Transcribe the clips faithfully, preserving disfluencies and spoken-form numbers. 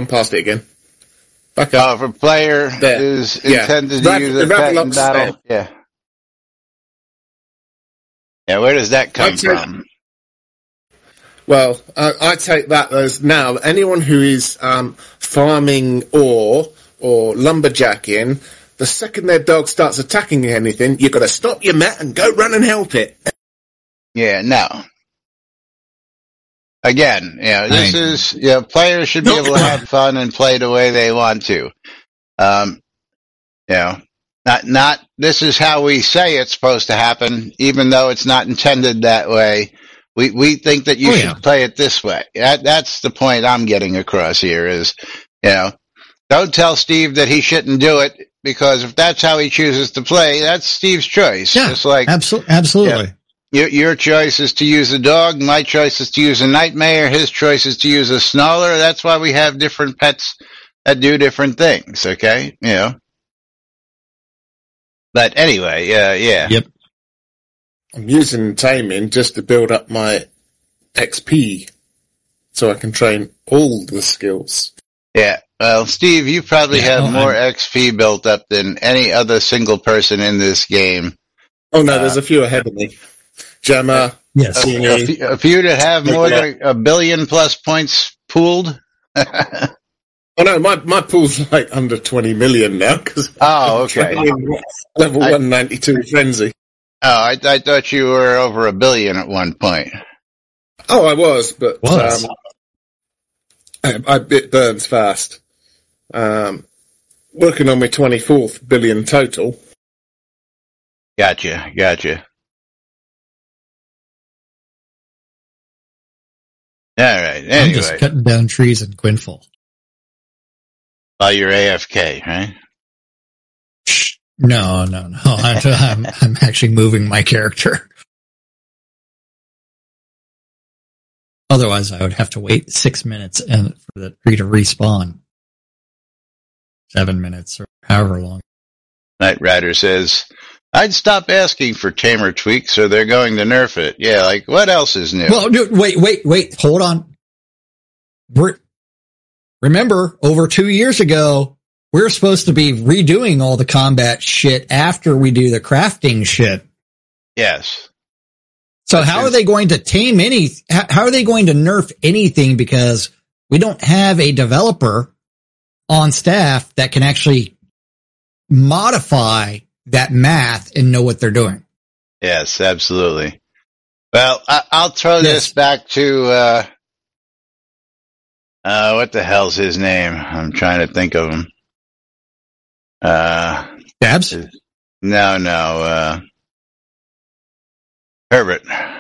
gone past it again. Back up. Oh, if a player there. is Yeah. intended to Rav- use a pet in battle. Yeah. Yeah, where does that come I'd say- from? Well, uh, I take that as now anyone who is um, farming ore or lumberjacking, the second their dog starts attacking anything, you've got to stop your met and go run and help it. Yeah, no. Again, yeah, this I- is, you know, players should be able to have fun and play the way they want to. Um, you know, not, not, this is how we say it's supposed to happen, even though it's not intended that way. We, we think that you Oh, should yeah. play it this way. That, that's the point I'm getting across here is, you know, don't tell Steve that he shouldn't do it, because if that's how he chooses to play, that's Steve's choice. Yeah, Just like, absolutely. Absolutely. Your, your choice is to use a dog. My choice is to use a nightmare. His choice is to use a snarler. That's why we have different pets that do different things. Okay, you know. But anyway, yeah, uh, yeah. Yep. I'm using taming just to build up my X P so I can train all the skills. Yeah. Well, Steve, you probably Yeah, have well, more I'm- X P built up than any other single person in this game. Oh no, Uh, there's a few ahead of me. Gemma, Yes. A, Teeny. a, few- a few that have more than a billion plus points pooled. Oh no, my my pool's like under twenty million now because Oh, okay. level I- one ninety-two frenzy. Oh, I, I thought you were over a billion at one point. Oh, I was, but Was. um, I, I, it burns fast. Um, working on my twenty-fourth billion total. Gotcha, gotcha. All right. I'm just Anyway, cutting down trees in Quinfall. while you're A F K, right? Shh. No, no, no. I'm, I'm, I'm actually moving my character. Otherwise, I would have to wait six minutes and for the tree to respawn. Seven minutes or however long. Knight Rider says, I'd stop asking for tamer tweaks or they're going to nerf it. Yeah, like, what else is new? Well, dude, wait, wait, wait. Hold on. We're, remember, over two years ago, we we're supposed to be redoing all the combat shit after we do the crafting shit. Yes. So how are they going to tame any, how are they going to nerf anything because we don't have a developer on staff that can actually modify that math and know what they're doing? Yes, absolutely. Well, I, I'll throw Yes. this back to, uh, uh, what the hell's his name? I'm trying to think of him. Uh, Dabs? no, no, uh, Herbert.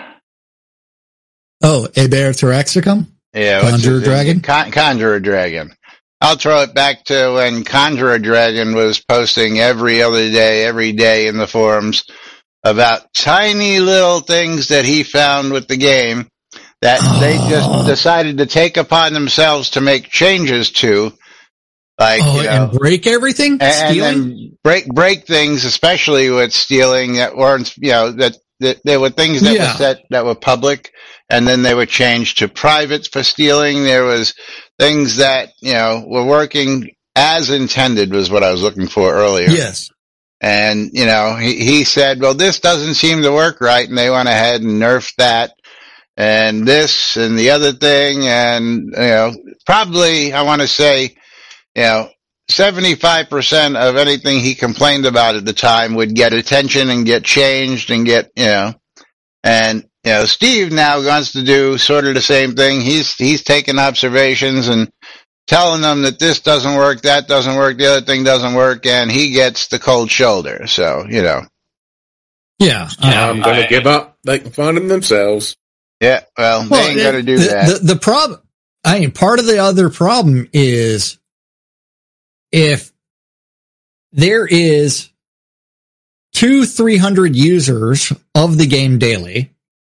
Oh, Abair Thoraxicum? Yeah, what's Conjurer his name? Dragon? Con- Conjurer Dragon. I'll throw it back to when Conjurer Dragon was posting every other day, every day in the forums about tiny little things that he found with the game that Oh. they just decided to take upon themselves to make changes to. Like, Oh, you know, and break everything? and, and Stealing? then break break things, especially with stealing that weren't, you know, that, that there were things that Yeah. were set that were public, and then they were changed to private for stealing. There was things that, you know, were working as intended was what I was looking for earlier. Yes. And, you know, he, he said, well, this doesn't seem to work right, and they went ahead and nerfed that, and this, and the other thing, and, you know, probably, I want to say, you know, seventy-five percent of anything he complained about at the time would get attention and get changed and get, you know, and, you know, Steve now wants to do sort of the same thing. He's, he's taking observations and telling them that this doesn't work, that doesn't work, the other thing doesn't work, and he gets the cold shoulder. So, you know. Yeah. I'm Uh, going to I- give up. They can find them themselves. Yeah, well, well, they ain't gonna do the, that. The, the problem, I mean, part of the other problem is if there is two, three hundred users of the game daily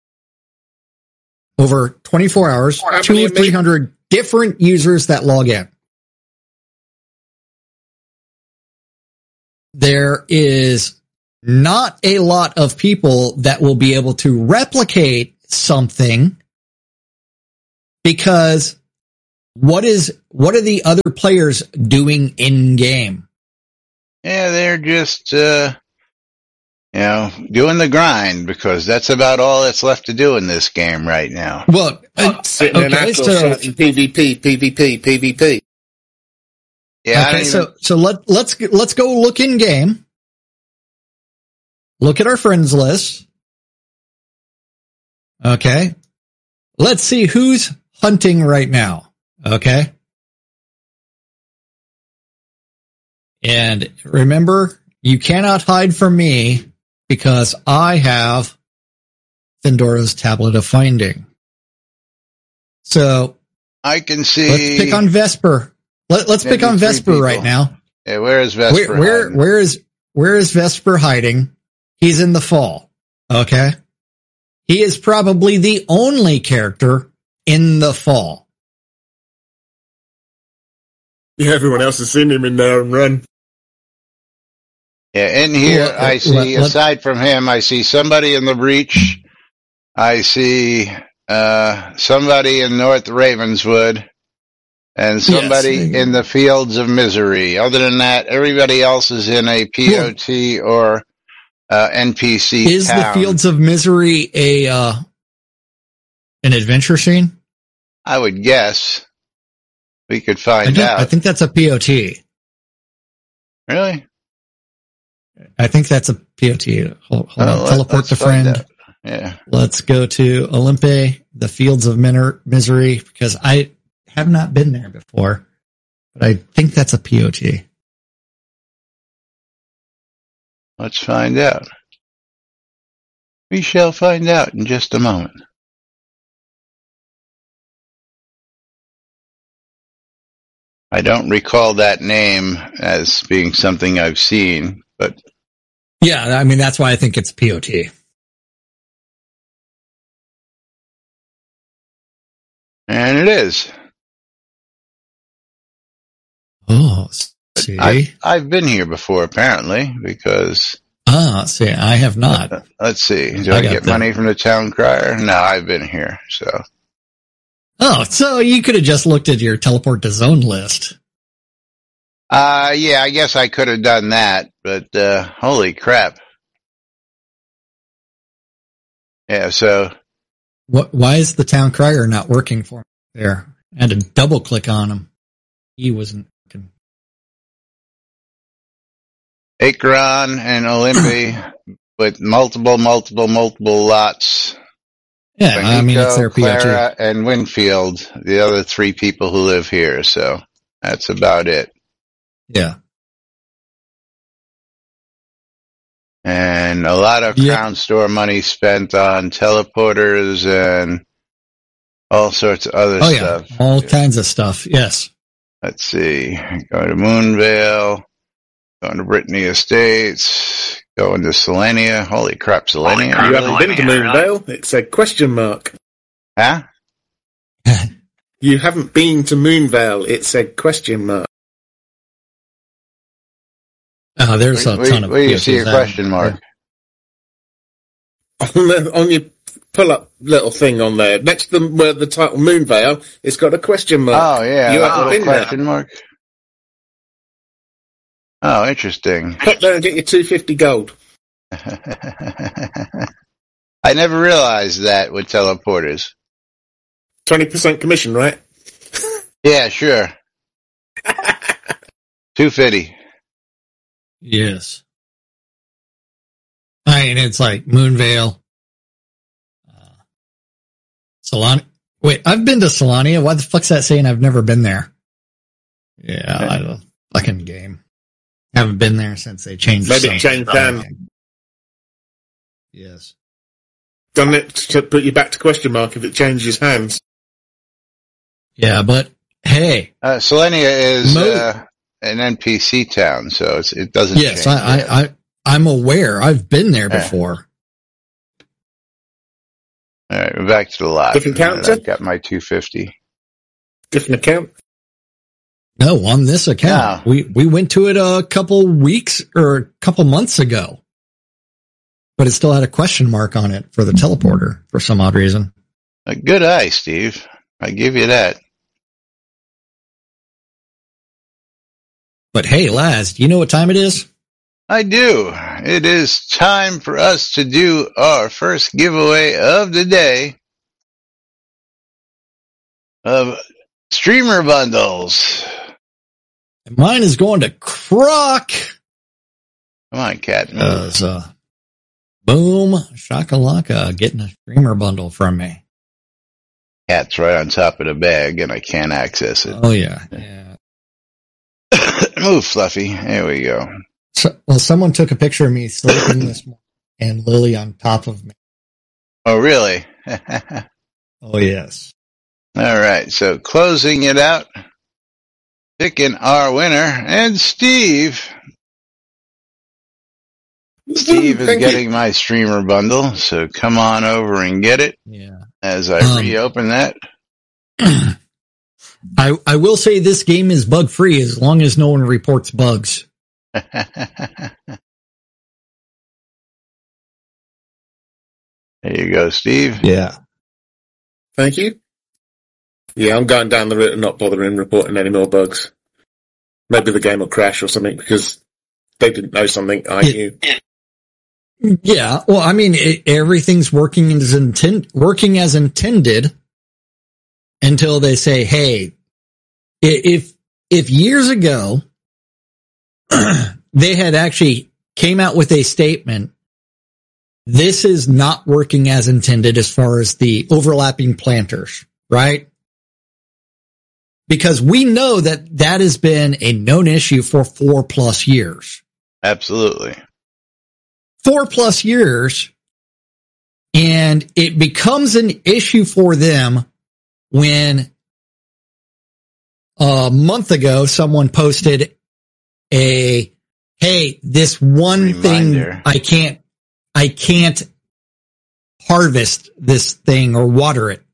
over twenty-four hours, How two many or three hundred different users that log in. There is not a lot of people that will be able to replicate something because what is what are the other players doing in game? Yeah, they're just uh, you know doing the grind because that's about all that's left to do in this game right now. Well, uh, Sitting in okay, Apple so shouting PvP, PvP, PvP. Yeah, I okay, don't so even, so let let's let's go look in game. Look at our friends list. Okay, let's see who's hunting right now. Okay, and remember, you cannot hide from me because I have Thandora's Tablet of Finding. So I can see. let's pick on Vesper. Let, let's pick Maybe on three Vesper people. right now. Yeah, where is Vesper? Where, where, hiding? where is, where is Vesper hiding? He's in the fall. Okay. He is probably the only character in the fall. Yeah, everyone else has seen him in there and run. Yeah, in here Well, I see. let- let- aside from him, I see somebody in the breach. I see uh, somebody in North Ravenswood, and somebody Yes. in the Fields of Misery. Other than that, everybody else is in a P O T or uh, N P C Is town. the Fields of Misery a, uh, an adventure scene? I would guess. We could I, find don't- out. I think that's a P O T. Really? I think that's a P O T. Hold, hold Oh, on. let- Teleport let's to find friend. out. Yeah. Let's go to Olympe, the Fields of Miner- Misery, because I have not been there before, but I think that's a P O T. Let's find out. We shall find out in just a moment. I don't recall that name as being something I've seen, but Yeah, I mean, that's why I think it's P O T. and it is. Oh, see. I've, I've been here before, apparently, because Ah, see, I have not. let's see. Do I I, got get that. money from the town crier? No, I've been here. So Oh, so you could have just looked at your teleport to zone list. Uh, yeah, I guess I could have done that, but, uh, holy crap. Yeah, so, What? Why is the town crier not working for me there? I had to double click on him. He wasn't working. Akron and Olympi with multiple, multiple, multiple lots. Yeah, I mean, it's their P O T. Clara, and Winfield, the other three people who live here, so that's about it. Yeah. And a lot of Yeah. Crown Store money spent on teleporters and all sorts of other Oh, yeah. stuff. All kinds of stuff. Yes. Let's see. Going to Moonvale, going to Brittany Estates, going to Selenia. Holy crap, Selenia. You Really? haven't been to Moonvale? It said question mark. Huh? You haven't been to Moonvale? It said question mark. Oh, there's a Where, ton of where do you P O Ts see your out. question mark? On, the, on your pull-up little thing on there, next to the, where the title Moonvale, it's got a question mark. Oh, yeah. You that haven't little been there. question mark. Oh, interesting. Pop there and get your two hundred fifty gold. I never realized that with teleporters. twenty percent commission, right? Yeah, sure. two fifty. Yes. I mean, it's like Moonvale. Uh, Solania. Wait, I've been to Solania. Why the fuck's that saying I've never been there? Yeah, I don't fucking game. Haven't been there since they changed Maybe something. it changed hands. Yes. Done it to put you back to question mark if it changes hands. Yeah, but hey, Uh, Selenia is Mo- uh, an N P C town, so it's, it doesn't yes, change. I, yet. I, I, I'm aware. I've been there Yeah. before. All right, we're back to the lot. Different And character? I've got my two fifty. Different account. No, on this account, No. we we went to it a couple weeks or a couple months ago, but it still had a question mark on it for the teleporter for some odd reason. A good eye, Steve. I give you that. But hey, Laz, do you know what time it is? I do. It is time for us to do our first giveaway of the day of streamer bundles. And mine is going to Croc. Come on, cat. Uh, so, boom, shakalaka, getting a streamer bundle from me. Cat's right on top of the bag, and I can't access it. Oh, yeah. yeah. Move, Fluffy. There we go. So, well, someone took a picture of me sleeping this morning and Lily on top of me. Oh, really? Oh, yes. All right, so closing it out, picking our winner, and Steve. Steve is Thank getting you. my streamer bundle, so come on over and get it. Yeah. As I Um, reopen that. I, I will say this game is bug free as long as no one reports bugs. There you go, Steve. Yeah. Thank you. Yeah, I'm going down the route and not bothering reporting any more bugs. Maybe the game will crash or something because they didn't know something I Yeah. knew. Yeah. Well, I mean, it, everything's working as intent, working as intended until they say, hey, if, if years ago they had actually came out with a statement, this is not working as intended as far as the overlapping planters, right? Because we know that that has been a known issue for four plus years. Absolutely. Four plus years. And it becomes an issue for them when a month ago someone posted a, hey, this one Reminder. thing I can't, I can't harvest this thing or water it.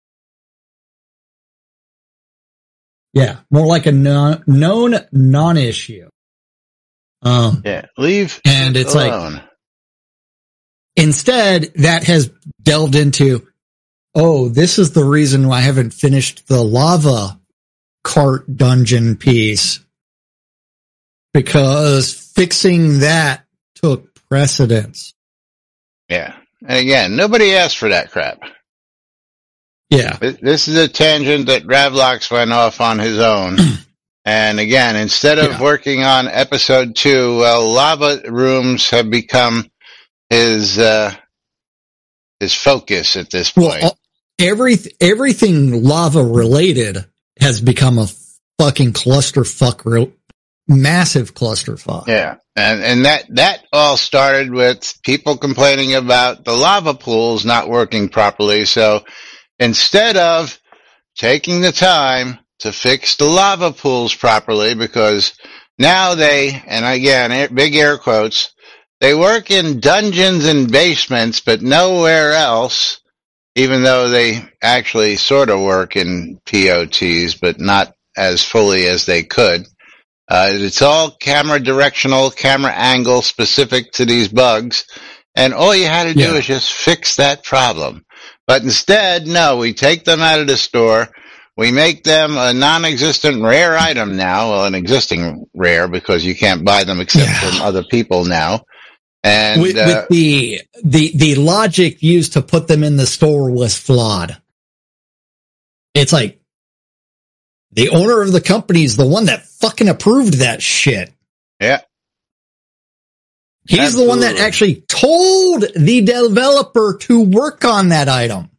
Yeah, more like a non, known non-issue. Um, Yeah, leave and it's alone. like, instead, that has delved into, oh, this is the reason why I haven't finished the lava cart dungeon piece. Because fixing that took precedence. Yeah. And again, nobody asked for that crap. Yeah. This is a tangent that Ravlox went off on his own. And again, instead of Yeah. working on episode two, well, lava rooms have become his, uh, his focus at this point. Well, every, everything lava related has become a fucking clusterfuck, real, massive clusterfuck. Yeah. And, and that, that all started with people complaining about the lava pools not working properly. So instead of taking the time to fix the lava pools properly, because now they, and again, big air quotes, they work in dungeons and basements, but nowhere else, even though they actually sort of work in P O Ts, but not as fully as they could. Uh, it's all camera directional, camera angle specific to these bugs. And all you had to do Yeah. is just fix that problem. But instead, no, we take them out of the store. We make them a non-existent rare item now. Well, an existing rare because you can't buy them except Yeah. from other people now. And, with, uh, with the, the, the logic used to put them in the store was flawed. It's like, the owner of the company is the one that fucking approved that shit. yeah, He's the one that Absolutely. actually told the developer to work on that item.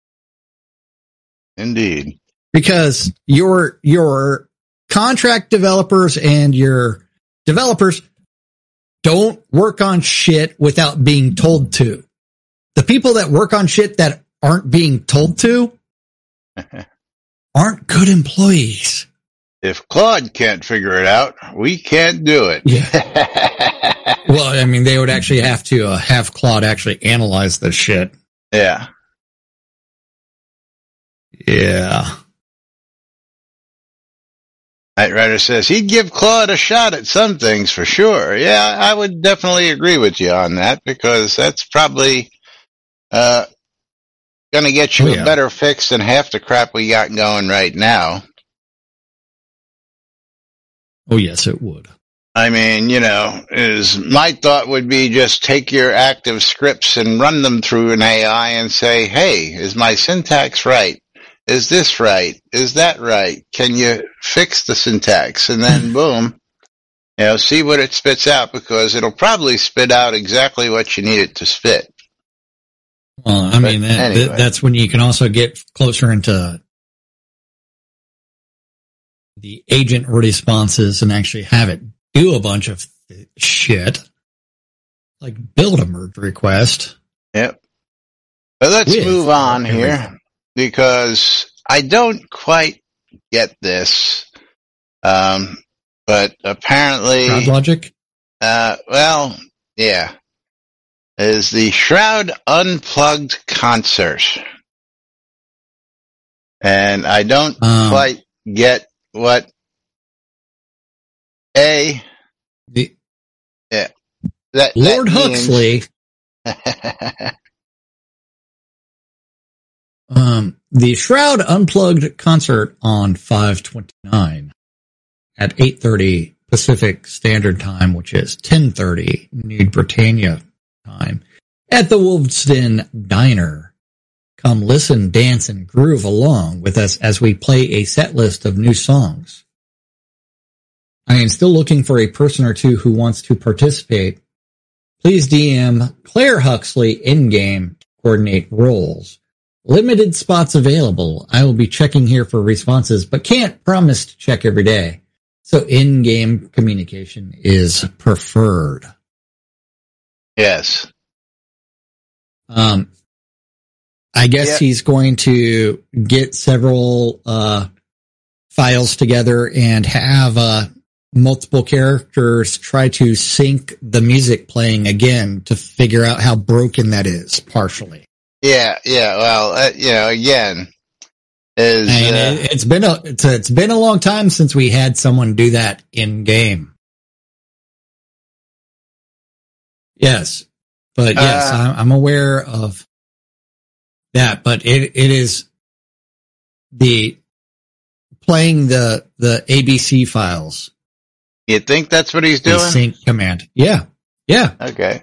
indeed. Because your, your contract developers and your developers don't work on shit without being told to. The people that work on shit that aren't being told to aren't good employees. If Claude can't figure it out, we can't do it. Yeah. Well, I mean, they would actually have to uh, have Claude actually analyze this shit. Yeah. Yeah. Knight Rider says he'd give Claude a shot at some things for sure. Yeah, I would definitely agree with you on that because that's probably uh going to get you Oh, yeah. a better fix than half the crap we got going right now. Oh, yes, it would. I mean, you know, is my thought would be just take your active scripts and run them through an A I and say, hey, is my syntax right? Is this right? Is that right? Can you fix the syntax? And then boom, you know, see what it spits out, because it'll probably spit out exactly what you need it to spit. Well, I mean, that, anyway. that, that's when you can also get closer into the agent responses and actually have it do a bunch of shit, like build a merge request. Yep. But let's move on here, because I don't quite get this. Um, but apparently, Shroud Logic? Uh, well, yeah, is the Shroud Unplugged concert. And I don't um, quite get what A, the, yeah, that, Lord that Huxley, um, the Shroud Unplugged concert on five twenty-nine at eight thirty Pacific Standard Time, which is ten thirty New Britannia time, at the Wolves Den Diner. Come listen, dance, and groove along with us as we play a set list of new songs. I am still looking for a person or two who wants to participate. Please D M Claire Huxley in-game to coordinate roles. Limited spots available. I will be checking here for responses, but can't promise to check every day. So in-game communication is preferred. Yes. Um, I guess yep. he's going to get several uh, files together and have uh, multiple characters try to sync the music playing again to figure out how broken that is, partially. Yeah, yeah. Well, uh, you know, again, is and uh, it, it's been a it's, a it's been a long time since we had someone do that in game. Yes, but yes, uh, I'm, I'm aware of that. But it it is the playing the the A B C files. You think that's what he's doing? Sync command. Yeah, yeah. Okay.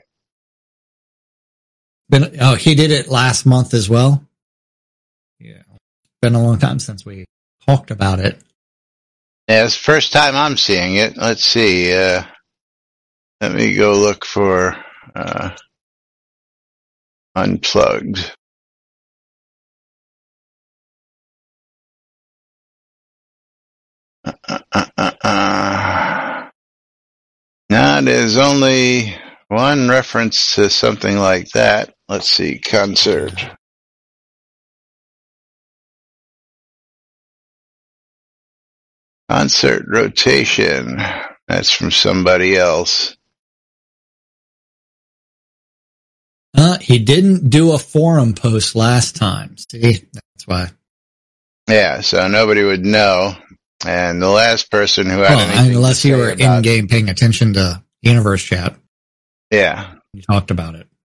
Been, oh, he did it last month as well. Yeah. Been a long time since we talked about it. Yeah, it's the first time I'm seeing it. Let's see. Uh, let me go look for uh, Unplugged. Uh, uh, uh, uh, uh. Now, there's only one reference to something like that. Let's see, concert. Concert rotation. That's from somebody else. Uh, he didn't do a forum post last time. See, that's why. Yeah, so nobody would know. And the last person who had well, anything unless to you say were about, in-game paying attention to Universe Chat. Yeah. You talked about it.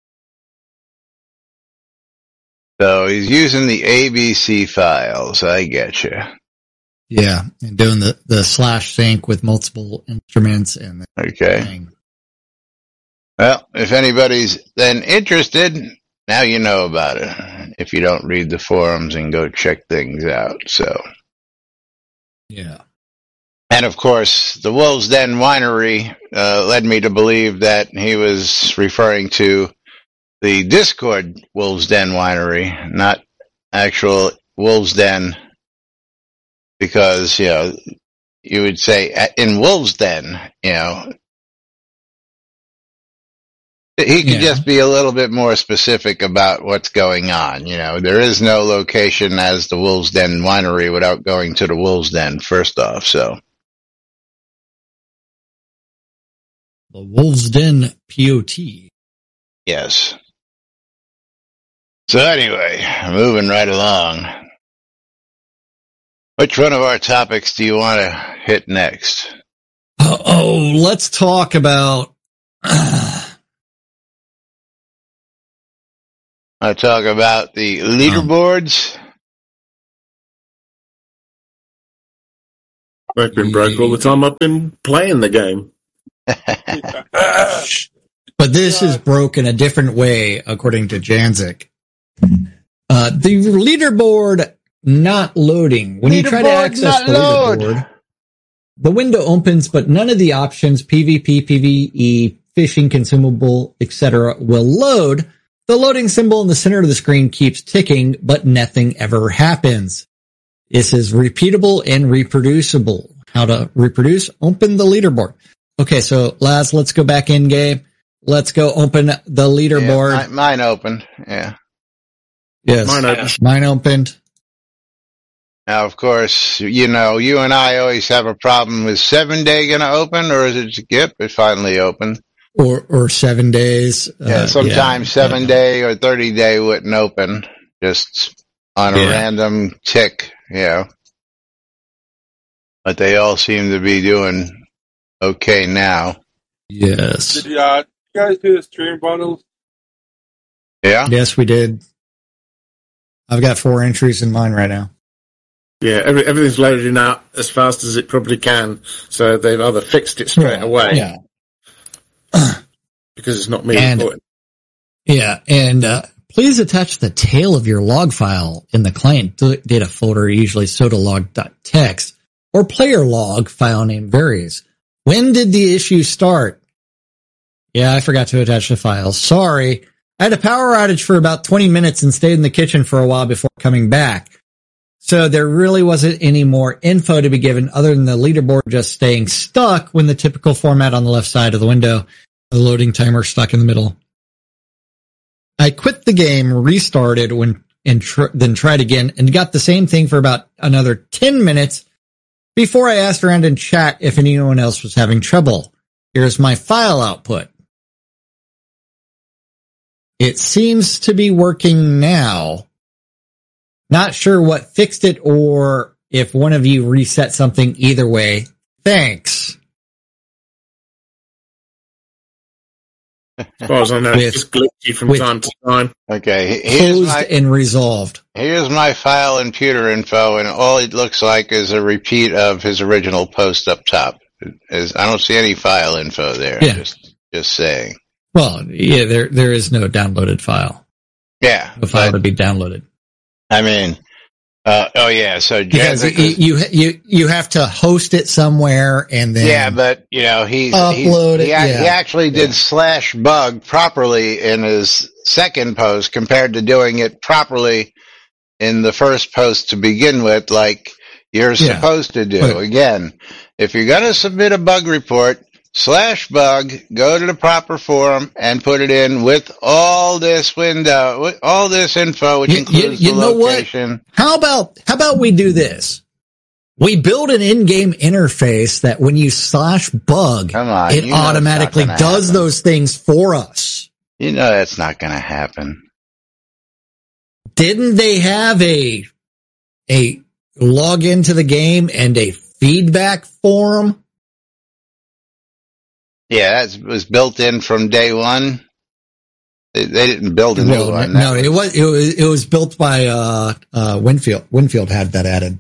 So he's using the A B C files. I get you. Yeah, and doing the, the slash sync with multiple instruments and okay. Thing. Well, if anybody's then interested, now you know about it. If you don't read the forums and go check things out, so yeah. And of course, the Wolves Den Winery uh, led me to believe that he was referring to the Discord Wolves Den Winery, not actual Wolves Den, because, you know, you would say in Wolves Den, you know, he could yeah. just be a little bit more specific about what's going on. You know, there is no location as the Wolves Den Winery without going to the Wolves Den first off, so. The Wolves Den P O T. Yes. So anyway, moving right along. Which one of our topics do you want to hit next? Oh, oh let's talk about... Uh, I talk about the leaderboards. They've been broke all the time I've been playing the game. But this is broken a different way, according to Janzik. Uh, the leaderboard not loading. When you try to access the leaderboard, the window opens, but none of the options, PvP, PvE, fishing, consumable, et cetera, will load. The loading symbol in the center of the screen keeps ticking, but nothing ever happens. This is repeatable and reproducible. How to reproduce? Open the leaderboard. Okay, so Laz, let's go back in game. Let's go open the leaderboard. Yeah, mine, mine opened. Yeah. Yes. Mine opened. Mine opened. Now, of course, you know, you and I always have a problem. Is seven day going to open, or is it skip? It finally opened. Or or seven days. Yeah, uh, sometimes yeah, seven yeah. day or thirty day wouldn't open, just on a yeah. random tick, you know. But they all seem to be doing okay now. Yes. Did you, uh, you guys do the stream bundles? Yeah. Yes, we did. I've got four entries in mine right now. Yeah, every, everything's loading up as fast as it probably can, so they've either fixed it straight yeah. away. Yeah. Because it's not me and, reporting. Yeah, and uh, please attach the tail of your log file in the client data folder, usually sodalog.txt, or player log file name varies. When did the issue start? Yeah, I forgot to attach the files. Sorry. I had a power outage for about twenty minutes and stayed in the kitchen for a while before coming back. So there really wasn't any more info to be given other than the leaderboard just staying stuck when the typical format on the left side of the window, the loading timer stuck in the middle. I quit the game, restarted when, and tr- then tried again and got the same thing for about another ten minutes before I asked around in chat if anyone else was having trouble. Here's my file output. It seems to be working now. Not sure what fixed it or if one of you reset something. Either way, thanks. As far as I know, with, it's glitchy from time to time. Okay, here's closed my, and resolved. Here's my file and computer info, and all it looks like is a repeat of his original post up top. Is I don't see any file info there. Yeah. Just, just saying. Well, yeah, there there is no downloaded file. Yeah, no file but, to be downloaded. I mean, uh, oh yeah, so because you, you you you have to host it somewhere and then yeah, but you know he's upload he's, it. He, yeah. he actually did yeah. slash bug properly in his second post compared to doing it properly in the first post to begin with, like you're yeah. supposed to do. But, again, if you're going to submit a bug report, slash bug, go to the proper forum and put it in with all this window, with all this info, which you, includes you, you the know location. What? How about, how about we do this? We build an in-game interface that when you slash bug, Come on, it you know automatically does happen. those things for us. You know that's not going to happen. Didn't they have a, a log into the game and a feedback forum? Yeah, that was built in from day one. They, they didn't build a well, new one. No, it was, it was it was built by uh, uh, Winfield. Winfield had that added.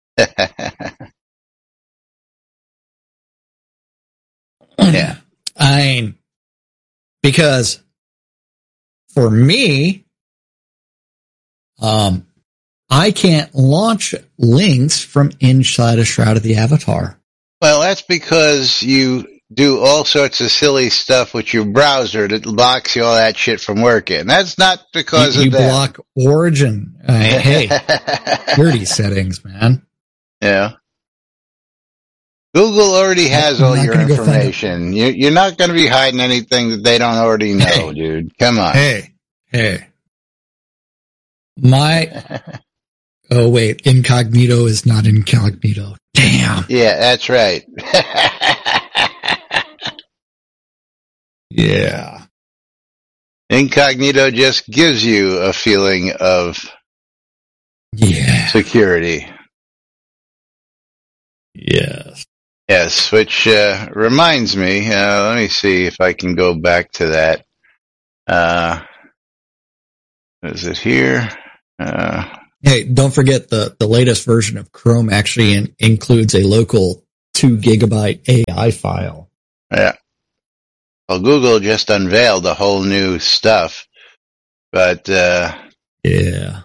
Yeah, I mean, because for me, um, I can't launch links from inside a Shroud of the Avatar. Well, that's because you do all sorts of silly stuff with your browser that blocks you all that shit from working. That's not because you, of you that. You block Origin. Uh, hey, security settings, man. Yeah. Google already has all your information. You, you're not going to be hiding anything that they don't already know, hey, dude. Come on. Hey, hey. My, oh wait, incognito is not incognito. Damn. Yeah, that's right. Yeah. Incognito just gives you a feeling of yeah. security. Yes. Yes, which uh, reminds me, uh, let me see if I can go back to that. Uh, is it here? Uh, hey, don't forget the, the latest version of Chrome actually in, includes a local two gigabyte A I file. Yeah. Well, Google just unveiled a whole new stuff, but uh, yeah.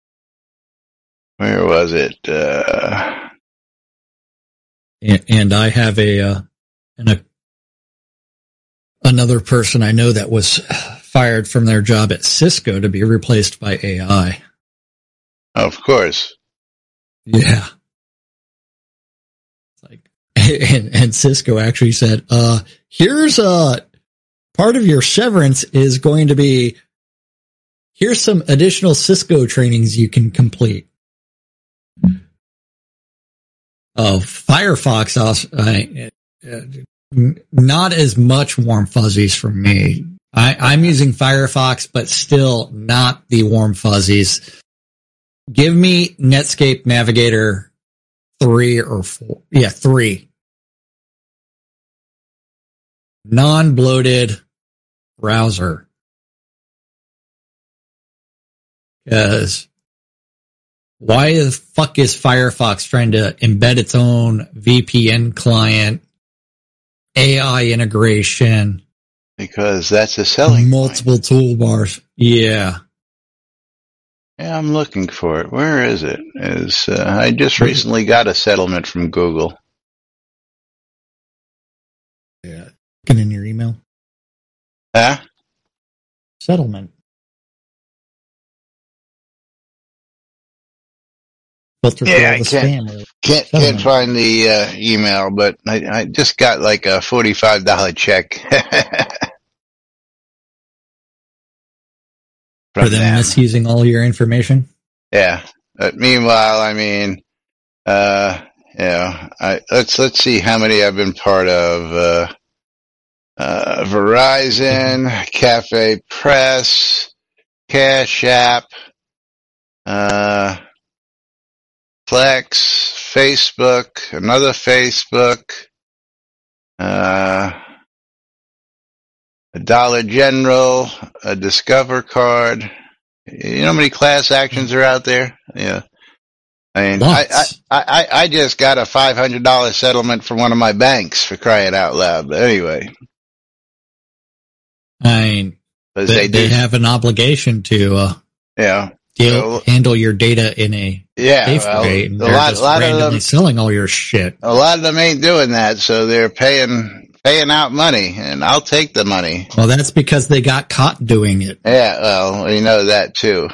Where was it? Uh, and, and I have a, uh, and a, another person I know that was fired from their job at Cisco to be replaced by A I. Of course. Yeah. Like, and, and Cisco actually said, uh, here's uh part of your severance is going to be, here's some additional Cisco trainings you can complete. Oh, Firefox also, uh, uh, not as much warm fuzzies from me. I, I'm using Firefox, but still not the warm fuzzies. Give me Netscape Navigator three or four. Yeah, three. Non-bloated browser. Because why the fuck is Firefox trying to embed its own V P N client, A I integration? Because that's a selling multiple point. Toolbars. Yeah. Yeah, I'm looking for it. Where is it? Is uh, I just recently got a settlement from Google. Yeah. Looking in your email. Huh? Settlement. Filter for yeah, all I the can't, spam. Can't, can't find the uh, email, but I, I just got like a forty-five dollars check. For them, them misusing all your information? Yeah. But meanwhile, I mean, uh, you know, I, let's, let's see how many I've been part of. Uh, uh, Verizon, Cafe Press, Cash App, uh, Plex, Facebook, another Facebook, uh, a Dollar General, a Discover card. You know how many class actions are out there? Yeah. I mean, I, I, I, I just got a five hundred dollars settlement from one of my banks, for crying out loud. But anyway. I mean, they, they, they have an obligation to, uh, yeah. Deal, so, handle your data in a yeah, safe well, way, and a they're lot, just lot randomly of them, selling all your shit. A lot of them ain't doing that, so they're paying paying out money, and I'll take the money. Well, that's because they got caught doing it. Yeah, well, we know that too.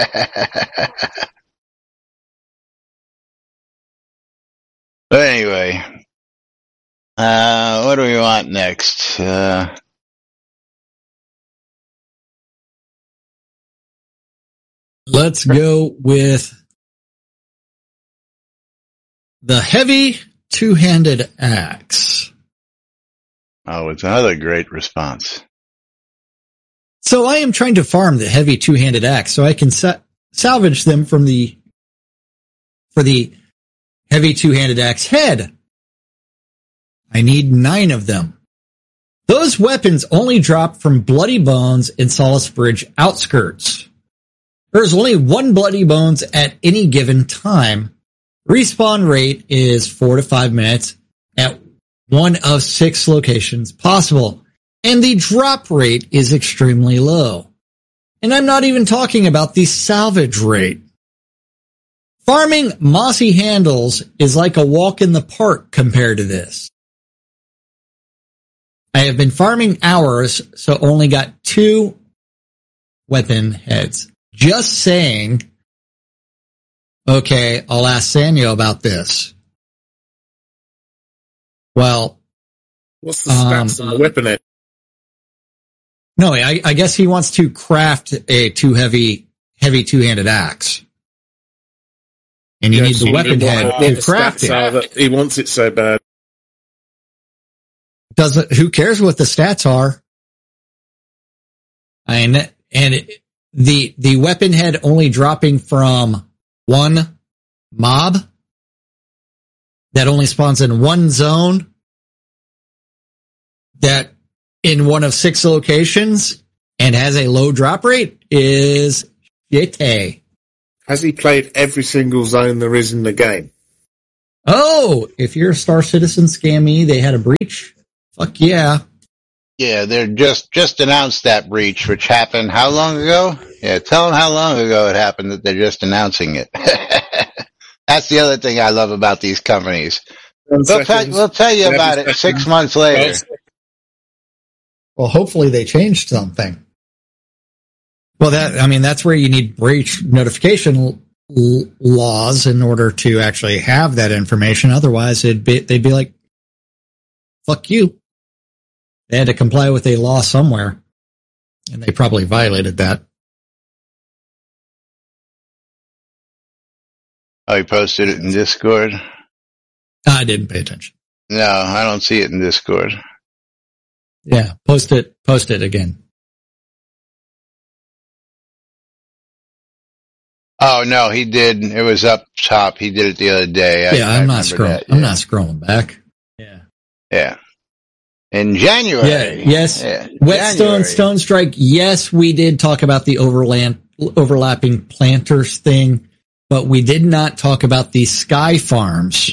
But anyway, uh, what do we want next? Uh, Let's go with the heavy two-handed axe. Oh, it's another great response. So I am trying to farm the heavy two-handed axe so I can sa- salvage them from the for the heavy two-handed axe head. I need nine of them. Those weapons only drop from Bloody Bones in Solace Bridge outskirts. There's only one Bloody Bones at any given time. Respawn rate is four to five minutes at one of six locations possible. And the drop rate is extremely low. And I'm not even talking about the salvage rate. Farming mossy handles is like a walk in the park compared to this. I have been farming hours, so only got two weapon heads. Just saying, okay, I'll ask Sanyo about this. Well, what's the stats um, on the weapon head? No, I, I guess he wants to craft a two heavy, heavy two-handed axe. And you yes, need the weapon head what, to what craft it. That he wants it so bad. Doesn't, who cares what the stats are? I mean, and it, The the weapon head only dropping from one mob that only spawns in one zone that in one of six locations and has a low drop rate is shitty. Has he played every single zone there is in the game? Oh, if you're a Star Citizen scammy, they had a breach? Fuck yeah. Yeah, they're just, just announced that breach, which happened how long ago? Yeah, tell them how long ago it happened that they're just announcing it. That's the other thing I love about these companies. We'll tell, we'll tell you about it six months later. Well, hopefully they changed something. Well, that, I mean, that's where you need breach notification l- laws in order to actually have that information. Otherwise, it'd be, they'd be like, fuck you. They had to comply with a law somewhere, and they probably violated that. Oh, you posted it in Discord? I didn't pay attention. No, I don't see it in Discord. Yeah, post it, post it again. Oh no, he did. It was up top. He did it the other day. Yeah, I, I'm I not scrolling. that, yeah. I'm not scrolling back. Yeah. Yeah. In January. Yeah, yes. Yeah, Whetstone, January. Stone Strike. Yes, we did talk about the overland, overlapping planters thing, but we did not talk about the Sky Farms.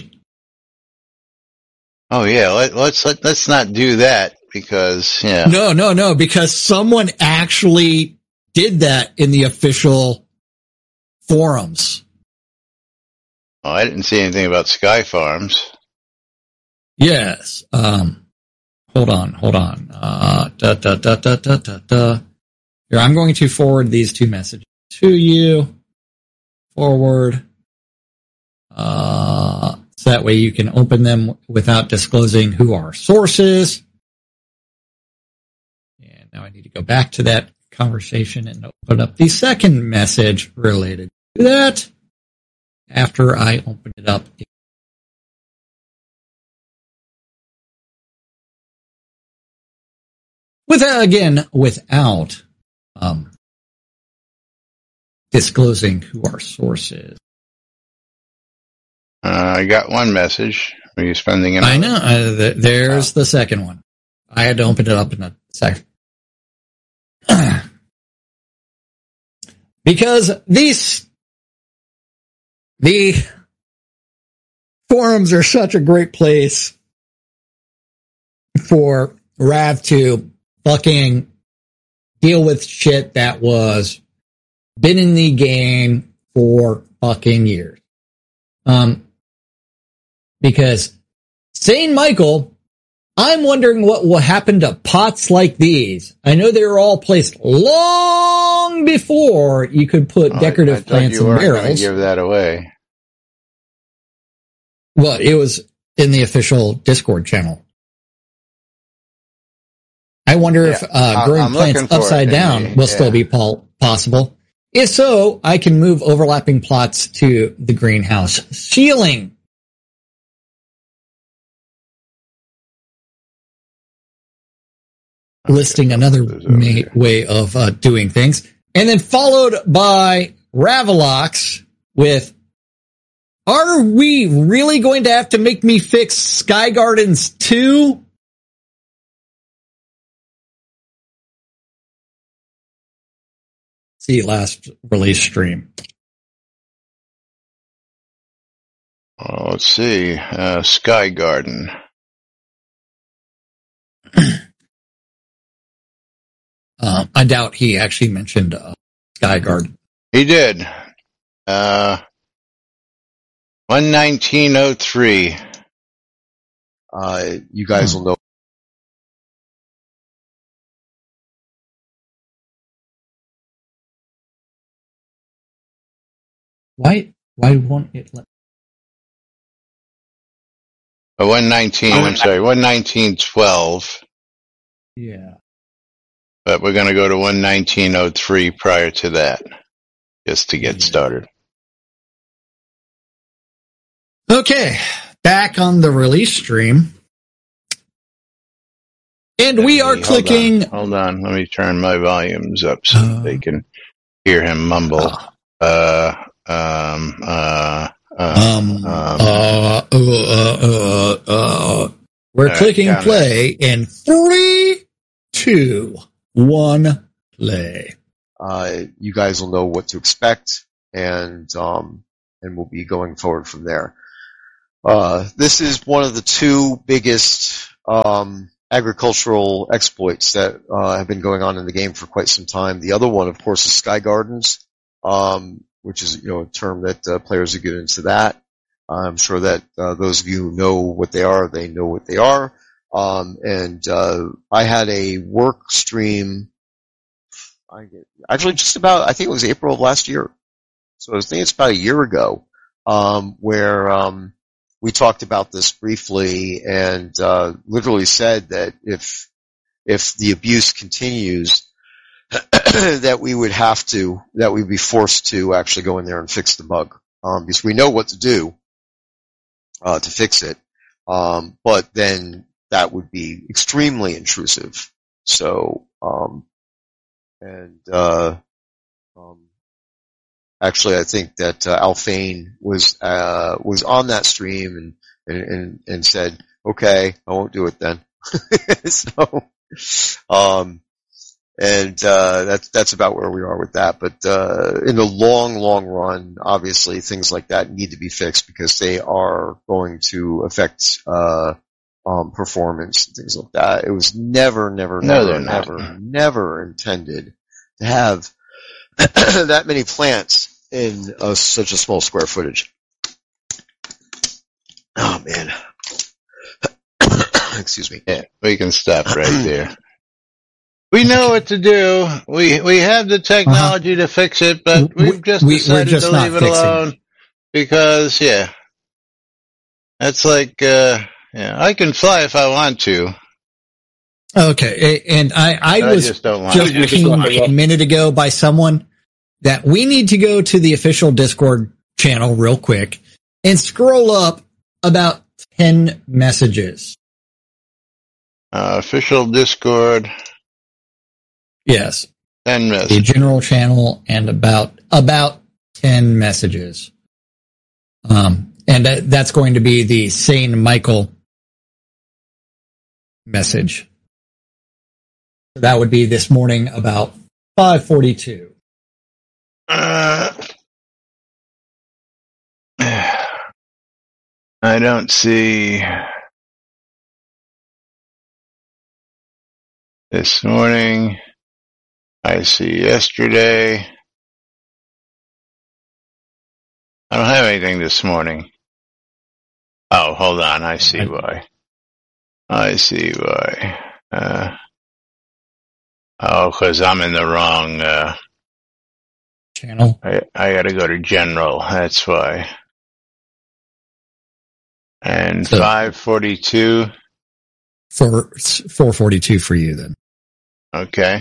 Oh yeah, let, let's let, let's not do that because yeah. No, no, no, because someone actually did that in the official forums. Oh, I didn't see anything about Sky Farms. Yes. Um, hold on, hold on. Uh, da, da, da, da, da, da, da. Here, I'm going to forward these two messages to you. Forward. Uh, so that way you can open them without disclosing who our source is. And now I need to go back to that conversation and open up the second message related to that after I open it up. Without, again, without um, disclosing who our source is. Uh, I got one message. Are you spending another? I know. Uh, th- there's oh. the second one. I had to open it up in a second. Because these, the forums are such a great place for Rav to fucking deal with shit that was been in the game for fucking years. Um, because Saint Michael, I'm wondering what will happen to pots like these. I know they were all placed long before you could put oh, decorative I, I plants in barrels. Give that away. Well, it was in the official Discord channel. I wonder yeah, if uh, growing plants upside down the, will yeah. still be po- possible. If so, I can move overlapping plots to the greenhouse ceiling. Okay, listing another may, way of uh, doing things. And then followed by Ravelox with, are we really going to have to make me fix Sky Gardens two? See last release stream. Oh, let's see. Uh, Sky Garden. uh, I doubt he actually mentioned uh, Sky Garden. He did. Uh, one nineteen oh three. Uh, you guys hmm. will know. Why, why won't it let? Oh, one nineteen, I'm sorry, one nineteen twelve. Yeah. But we're going to go to one nineteen oh three prior to that, just to get yeah. started. Okay, back on the release stream. And we are hold clicking... On, hold on, let me turn my volumes up so uh, they can hear him mumble. Uh, uh Um, uh, uh, um, um, uh, uh, uh, uh, uh, we're uh, clicking play it. In three, two, one, play. Uh, you guys will know what to expect and, um, and we'll be going forward from there. Uh, this is one of the two biggest um, agricultural exploits that uh, have been going on in the game for quite some time. The other one, of course, is Sky Gardens, um, which is you know a term that uh, players are getting into that. I'm sure that uh, those of you who know what they are, they know what they are. Um, and uh, I had a work stream, I get, actually just about, I think it was April of last year. So I think it's about a year ago, um, where um, we talked about this briefly and uh, literally said that if if the abuse continues, that we would have to, that we'd be forced to actually go in there and fix the bug, um, because we know what to do. Uh, to fix it, um, but then that would be extremely intrusive. So, um, and uh, um, actually, I think that uh, Alphane was uh, was on that stream and, and and said, "Okay, I won't do it then." so, um, and uh, that's that's about where we are with that. But uh, in the long, long run, obviously things like that need to be fixed because they are going to affect uh, um, performance and things like that. It was never, never, No, never, they're not. never, never intended to have that many plants in uh, such a small square footage. Oh man, excuse me. Yeah, we can stop right there. We know what to do. We we have the technology uh-huh. to fix it, but we've just we, decided just to leave it alone it. because, yeah, that's like, uh, yeah, I can fly if I want to. Okay, and I, I was I just, don't want just pinged a minute ago by someone that we need to go to the official Discord channel real quick and scroll up about ten messages. Uh, official Discord. Yes. ten messages. The general channel and about, about ten messages. Um, and that, that's going to be the Saint Michael message. That would be this morning about five forty-two. Uh, I don't see this morning. I see yesterday. I don't have anything this morning. Oh, hold on. I see why. I see why. Uh, oh, because I'm in the wrong uh, channel. I, I got to go to general. That's why. And so, five forty-two. For four forty-two for you then. Okay.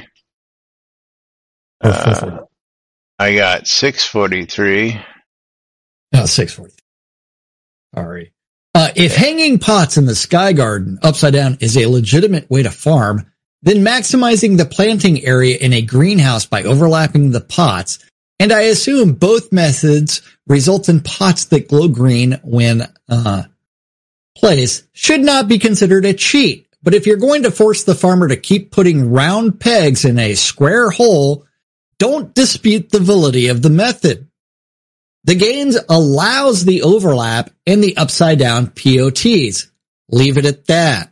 Uh, I got six forty-three. Oh, six forty-three. Sorry. Uh, if hanging pots in the Sky Garden upside down is a legitimate way to farm, then maximizing the planting area in a greenhouse by overlapping the pots, and I assume both methods result in pots that glow green when uh, placed, should not be considered a cheat. But if you're going to force the farmer to keep putting round pegs in a square hole, don't dispute the validity of the method. The games allows the overlap and the upside down P O Ts. Leave it at that.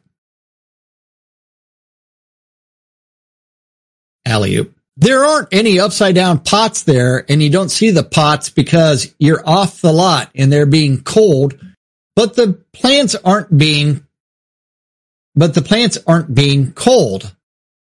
Alley-oop. There aren't any upside down pots there, and you don't see the pots because you're off the lot and they're being cold, but the plants aren't being, but the plants aren't being cold.